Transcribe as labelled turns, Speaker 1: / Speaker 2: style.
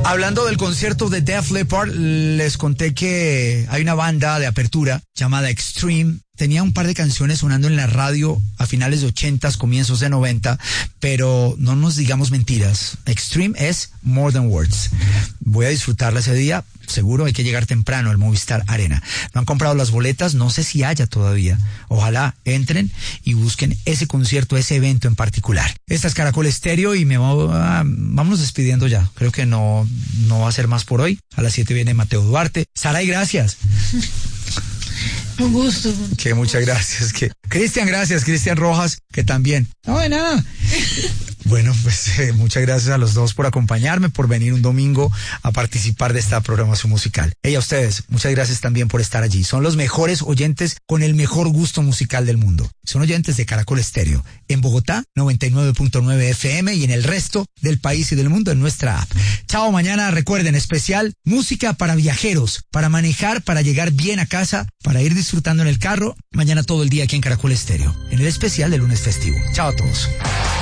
Speaker 1: Hablando del concierto de Def Leppard, les conté que hay una banda de apertura llamada Extreme. Tenía un par de canciones sonando en la radio a finales de 80s, comienzos de 90, pero no nos digamos mentiras. Extreme es More Than Words. Voy a disfrutarla ese día. Seguro hay que llegar temprano al Movistar Arena. No han comprado las boletas, no sé si haya todavía. Ojalá entren y busquen ese concierto, ese evento en particular. Esta es Caracol Estéreo y vámonos despidiendo ya. Creo que no va a ser más por hoy. A las 7 viene Mateo Duarte. Saray, gracias.
Speaker 2: Un gusto.
Speaker 1: Que muchas gracias. Cristian, gracias. Cristian Rojas, que también. No, de nada. Bueno, pues muchas gracias a los dos por acompañarme, por venir un domingo a participar de esta programación musical. Y a ustedes, muchas gracias también por estar allí. Son los mejores oyentes con el mejor gusto musical del mundo. Son oyentes de Caracol Estéreo. En Bogotá, 99.9 FM y en el resto del país y del mundo en nuestra app. Chao, mañana recuerden, especial música para viajeros, para manejar, para llegar bien a casa, para ir disfrutando en el carro. Mañana todo el día aquí en Caracol Estéreo, en el especial de lunes festivo. Chao a todos.